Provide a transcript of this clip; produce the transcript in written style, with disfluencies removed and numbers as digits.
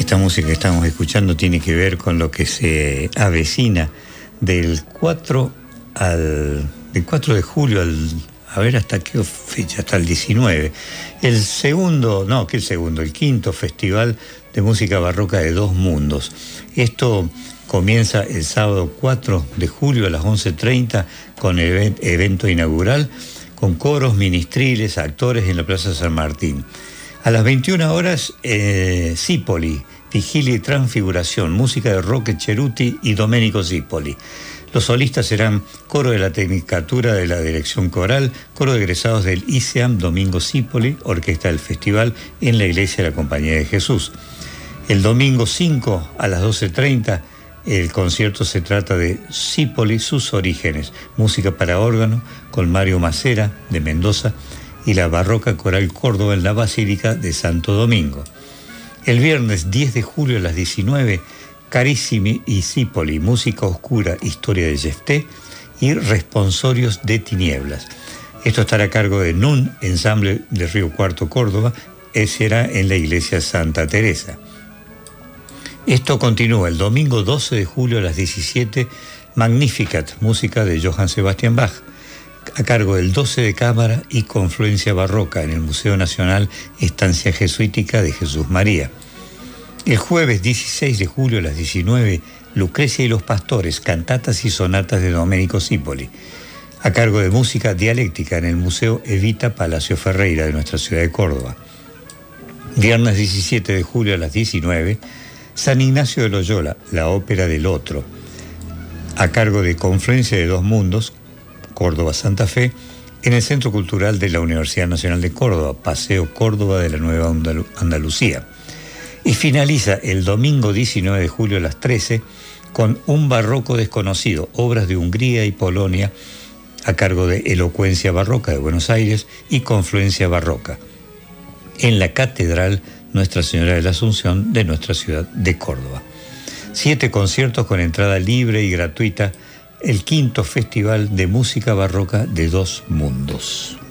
Esta música que estamos escuchando tiene que ver con lo que se avecina del 4 de julio a ver hasta qué fecha, hasta el 19. El quinto Festival de Música Barroca de Dos Mundos. Esto comienza el sábado 4 de julio a las 11:30 con el evento inaugural, con coros, ministriles, actores en la Plaza San Martín. A las 21 horas, Zipoli, Vigilia y Transfiguración, música de Roque Ceruti y Domenico Zipoli. Los solistas serán coro de la Tecnicatura de la Dirección Coral, coro de egresados del ISEAM Domingo Zipoli, orquesta del festival en la Iglesia de la Compañía de Jesús. El domingo 5 a las 12:30, el concierto se trata de Zipoli, sus orígenes, música para órgano con Mario Macera de Mendoza y la Barroca Coral Córdoba en la Basílica de Santo Domingo. El viernes 10 de julio a las 19, Carissimi y Zipoli, música oscura, historia de Jefté y responsorios de tinieblas. Esto estará a cargo de NUN, ensamble de Río Cuarto, Córdoba, será en la iglesia Santa Teresa. Esto continúa el domingo 12 de julio a las 17, Magnificat, música de Johann Sebastian Bach, a cargo del 12 de Cámara y Confluencia Barroca en el Museo Nacional Estancia Jesuítica de Jesús María. El jueves 16 de julio a las 19, Lucrecia y los Pastores, cantatas y sonatas de Domenico Zipoli, a cargo de música dialéctica en el Museo Evita Palacio Ferreira de nuestra ciudad de Córdoba. Viernes 17 de julio a las 19, San Ignacio de Loyola, la ópera del Otro, a cargo de Confluencia de Dos Mundos, Córdoba Santa Fe, en el Centro Cultural de la Universidad Nacional de Córdoba, Paseo Córdoba de la Nueva Andalucía. Y finaliza el domingo 19 de julio a las 13 con Un Barroco Desconocido, obras de Hungría y Polonia, a cargo de Elocuencia Barroca de Buenos Aires y Confluencia Barroca, en la Catedral Nuestra Señora de la Asunción de nuestra ciudad de Córdoba. 7 conciertos con entrada libre y gratuita, el quinto Festival de Música Barroca de Dos Mundos.